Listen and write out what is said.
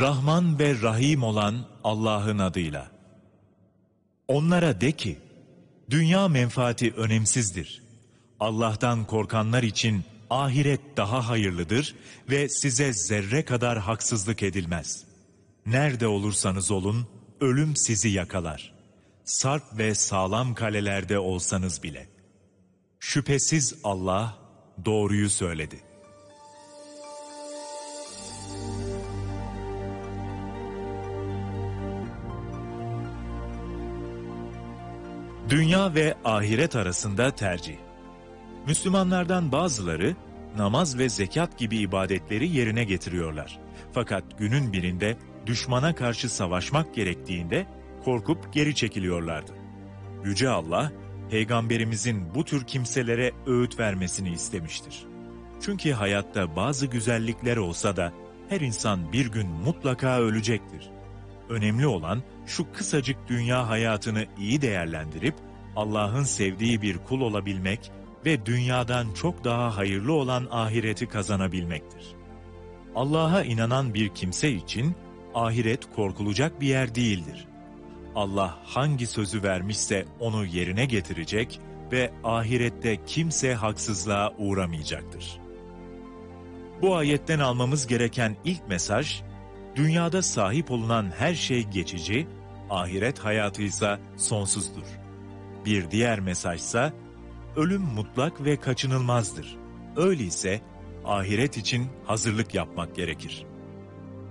Rahman ve Rahim olan Allah'ın adıyla. Onlara de ki, dünya menfaati önemsizdir. Allah'tan korkanlar için ahiret daha hayırlıdır ve size zerre kadar haksızlık edilmez. Nerede olursanız olun, ölüm sizi yakalar. Sarp ve sağlam kalelerde olsanız bile. Şüphesiz Allah doğruyu söyledi. Dünya ve ahiret arasında tercih. Müslümanlardan bazıları namaz ve zekat gibi ibadetleri yerine getiriyorlar. Fakat günün birinde düşmana karşı savaşmak gerektiğinde korkup geri çekiliyorlardı. Yüce Allah, Peygamberimizin bu tür kimselere öğüt vermesini istemiştir. Çünkü hayatta bazı güzellikler olsa da her insan bir gün mutlaka ölecektir. Önemli olan şu kısacık dünya hayatını iyi değerlendirip Allah'ın sevdiği bir kul olabilmek ve dünyadan çok daha hayırlı olan ahireti kazanabilmektir. Allah'a inanan bir kimse için ahiret korkulacak bir yer değildir. Allah hangi sözü vermişse onu yerine getirecek ve ahirette kimse haksızlığa uğramayacaktır. Bu ayetten almamız gereken ilk mesaj, dünyada sahip olunan her şey geçici, ahiret hayatıysa sonsuzdur. Bir diğer mesajsa, ölüm mutlak ve kaçınılmazdır. Öyleyse ahiret için hazırlık yapmak gerekir.